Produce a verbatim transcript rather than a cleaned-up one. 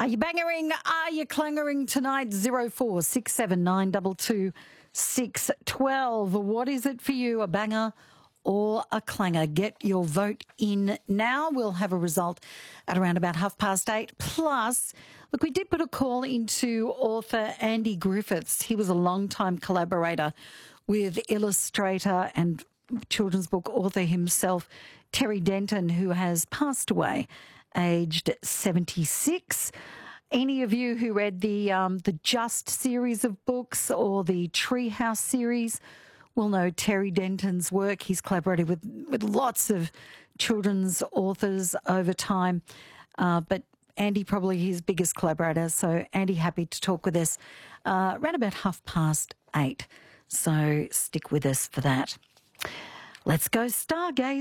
Are you bangering? Are you clangering tonight? Zero four six seven nine double two six twelve. What is it for you? A banger or a clanger? Get your vote in now. We'll have a result at around about half past eight. Plus, look, we did put a call into author Andy Griffiths. He was a long-time collaborator with illustrator and children's book author himself, Terry Denton, who has passed away, aged seventy-six. Any of you who read the um, the Just series of books or the Treehouse series will know Terry Denton's work. He's collaborated with, with lots of children's authors over time, uh, but Andy probably his biggest collaborator. So Andy, happy to talk with us uh, around about half past eight. So stick with us for that. Let's go stargaze.